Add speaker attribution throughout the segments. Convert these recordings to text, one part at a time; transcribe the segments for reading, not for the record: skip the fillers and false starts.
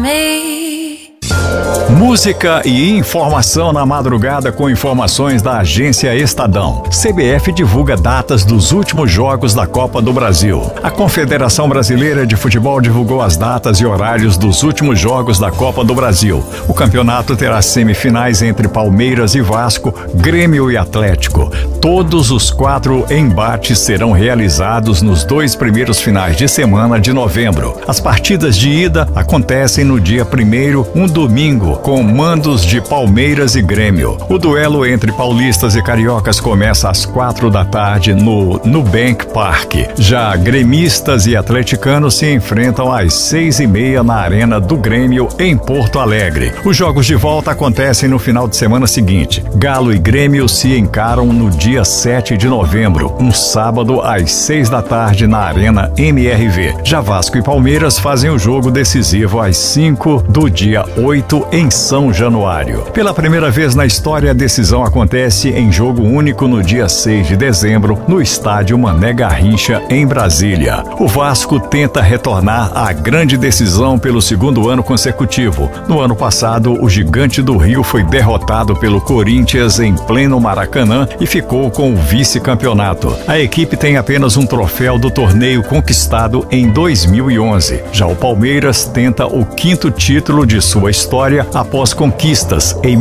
Speaker 1: me.
Speaker 2: Música e informação na madrugada com informações da Agência Estadão. CBF divulga datas dos últimos jogos da Copa do Brasil. A Confederação Brasileira de Futebol divulgou as datas e horários dos últimos jogos da Copa do Brasil. O campeonato terá semifinais entre Palmeiras e Vasco, Grêmio e Atlético. Todos os 4 embates serão realizados nos 2 primeiros finais de semana de novembro. As partidas de ida acontecem no dia 1º, um domingo, com mandos de Palmeiras e Grêmio. O duelo entre paulistas e cariocas começa às 4 da tarde no Nubank Park. Já gremistas e atleticanos se enfrentam às 6h30 na Arena do Grêmio, em Porto Alegre. Os jogos de volta acontecem no final de semana seguinte. Galo e Grêmio se encaram no dia 7 de novembro, um sábado às 6 da tarde na Arena MRV. Já Vasco e Palmeiras fazem o jogo decisivo às 5 do dia 8 em São Januário. Pela primeira vez na história, a decisão acontece em jogo único no dia 6 de dezembro, no estádio Mané Garrincha, em Brasília. O Vasco tenta retornar à grande decisão pelo 2º ano consecutivo. No ano passado, o Gigante do Rio foi derrotado pelo Corinthians em pleno Maracanã e ficou com o vice-campeonato. A equipe tem apenas um troféu do torneio conquistado em 2011. Já o Palmeiras tenta o 5º título de sua história após conquistas em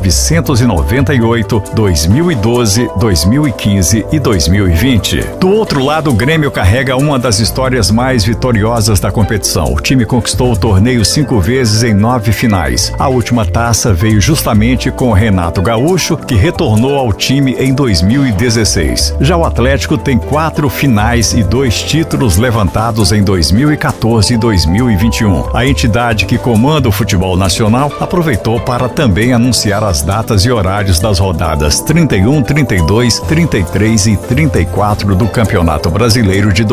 Speaker 2: 1998, 2012, 2015 e 2020. Do outro lado, o Grêmio carrega uma das histórias mais vitoriosas da competição. O time conquistou o torneio 5 vezes em 9 finais. A última taça veio justamente com Renato Gaúcho, que retornou ao time em 2016. Já o Atlético tem 4 finais e 2 títulos levantados em 2014 e 2021. A entidade que comanda o futebol nacional aproveitou para também anunciar as datas e horários das rodadas 31, 32, 33 e 34 do Campeonato Brasileiro de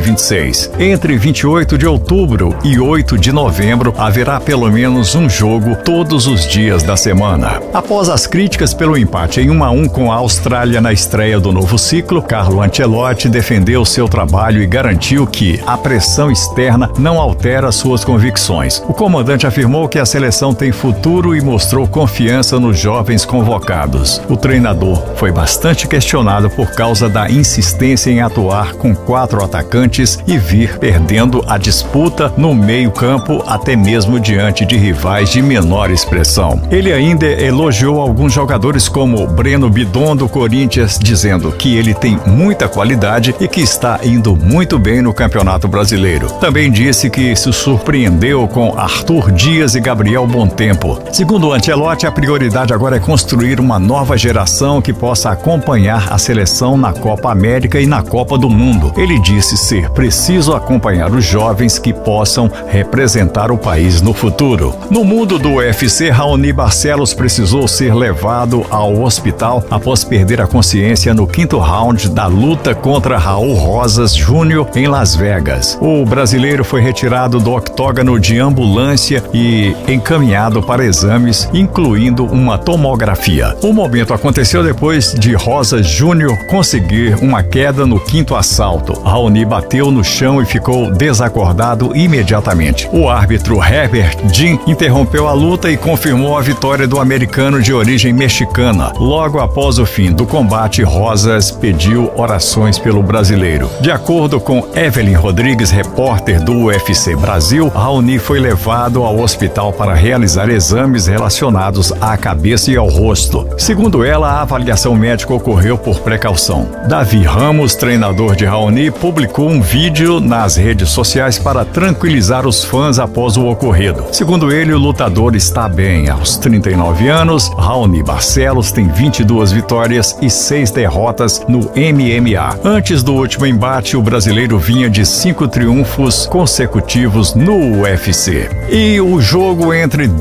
Speaker 2: 2026. Entre 28 de outubro e 8 de novembro, haverá pelo menos um jogo todos os dias da semana. Após as críticas pelo empate em 1-1 com a Austrália na estreia do novo ciclo, Carlo Ancelotti defendeu seu trabalho e garantiu que a pressão externa não altera suas convicções. O comandante afirmou que a seleção tem futuro e mostrou confiança nos jovens convocados. O treinador foi bastante questionado por causa da insistência em atuar com 4 atacantes e vir perdendo a disputa no meio-campo, até mesmo diante de rivais de menor expressão. Ele ainda elogiou alguns jogadores como Breno Bidon do Corinthians, dizendo que ele tem muita qualidade e que está indo muito bem no Campeonato Brasileiro. Também disse que se surpreendeu com Arthur Dias e Gabriel Bontempo. Segundo Ancelotti, a prioridade agora é construir uma nova geração que possa acompanhar a seleção na Copa América e na Copa do Mundo. Ele disse ser preciso acompanhar os jovens que possam representar o país no futuro. No mundo do UFC, Raoni Barcelos precisou ser levado ao hospital após perder a consciência no 5º round da luta contra Raul Rosas Júnior em Las Vegas. O brasileiro foi retirado do octógono de ambulância e encaminhado para exames, incluindo uma tomografia. O momento aconteceu depois de Rosas Júnior conseguir uma queda no 5º assalto. Raoni bateu no chão e ficou desacordado imediatamente. O árbitro Herbert Dean interrompeu a luta e confirmou a vitória do americano de origem mexicana. Logo após o fim do combate, Rosas pediu orações pelo brasileiro. De acordo com Evelyn Rodrigues, repórter do UFC Brasil, Raoni foi levado ao hospital para realizar exames relacionados à cabeça e ao rosto. Segundo ela, a avaliação médica ocorreu por precaução. Davi Ramos, treinador de Raoni, publicou um vídeo nas redes sociais para tranquilizar os fãs após o ocorrido. Segundo ele, o lutador está bem. Aos 39 anos, Raoni Barcelos tem 22 vitórias e 6 derrotas no MMA. Antes do último embate, o brasileiro vinha de 5 triunfos consecutivos no UFC. E o jogo entre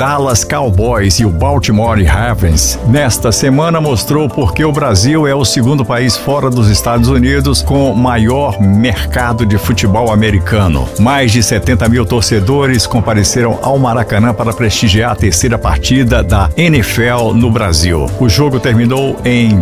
Speaker 2: Dallas Cowboys e o Baltimore Ravens nesta semana mostrou porque o Brasil é o segundo país fora dos Estados Unidos com maior mercado de futebol americano. Mais de 70 mil torcedores compareceram ao Maracanã para prestigiar a terceira partida da NFL no Brasil. O jogo terminou em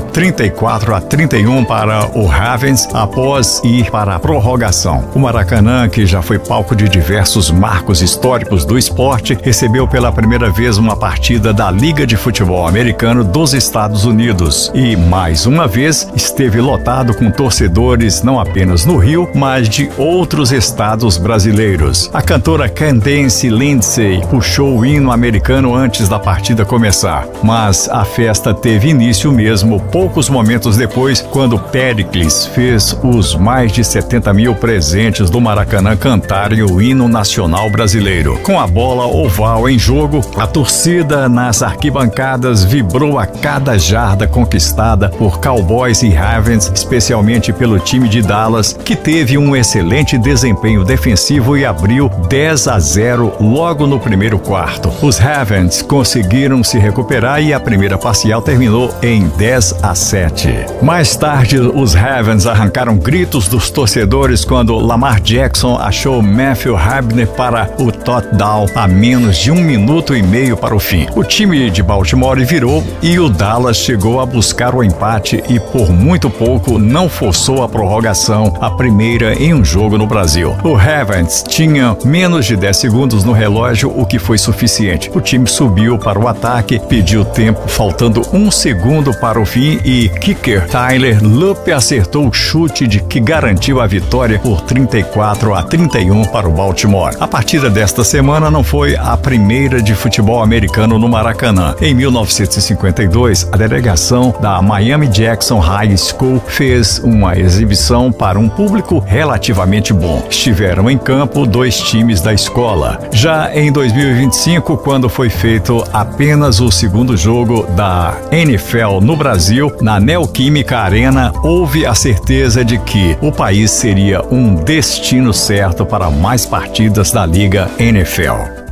Speaker 2: 34-31 para o Ravens após ir para a prorrogação. O Maracanã, que já foi palco de diversos marcos históricos do esporte, recebeu pela primeira vez uma partida da Liga de Futebol Americano dos Estados Unidos e, mais uma vez, esteve lotado com torcedores não apenas no Rio, mas de outros estados brasileiros. A cantora Candace Lindsay puxou o hino americano antes da partida começar, mas a festa teve início mesmo poucos momentos depois, quando Péricles fez os mais de 70 mil presentes do Maracanã cantarem o hino nacional brasileiro. Com a bola oval em jogo, a torcida nas arquibancadas vibrou a cada jarda conquistada por Cowboys e Ravens, especialmente pelo time de Dallas, que teve um excelente desempenho defensivo e abriu 10-0 logo no primeiro quarto. Os Ravens conseguiram se recuperar e a primeira parcial terminou em 10-7. Mais tarde, os Ravens arrancaram gritos dos torcedores quando Lamar Jackson achou Matthew Habner para o touchdown a menos de 1 minuto e meio para o fim. O time de Baltimore virou e o Dallas chegou a buscar o empate e por muito pouco não forçou a prorrogação, a primeira em um jogo no Brasil. O Ravens tinha menos de 10 segundos no relógio, o que foi suficiente. O time subiu para o ataque, pediu tempo, faltando 1 segundo para o fim e kicker Tyler Lupp acertou o chute que garantiu a vitória por 34-31 para o Baltimore. A partida desta semana não foi a primeira de futebol americano no Maracanã. Em 1952, a delegação da Miami Jackson High School fez uma exibição para um público relativamente bom. Estiveram em campo 2 times da escola. Já em 2025, quando foi feito apenas o segundo jogo da NFL no Brasil, na Neoquímica Arena, houve a certeza de que o país seria um destino certo para mais partidas da Liga NFL.